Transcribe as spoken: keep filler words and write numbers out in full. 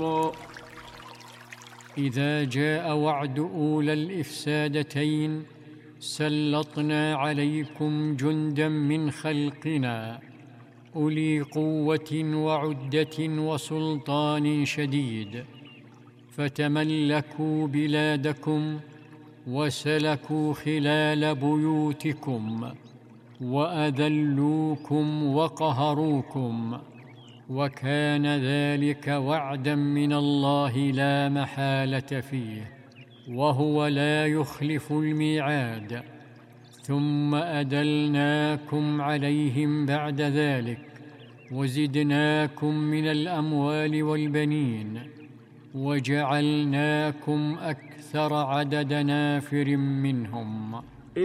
إذا جاء وعد أولى الإفسادتين سلطنا عليكم جندا من خلقنا أولي قوة وعدة وسلطان شديد، فتملكوا بلادكم وسلكوا خلال بيوتكم وأذلوكم وقهروكم، وكان ذلك وعدا من الله لا محالة فيه، وهو لا يخلف الميعاد. ثم أدلناكم عليهم بعد ذلك وزدناكم من الأموال والبنين وجعلناكم أكثر عدد نافر منهم.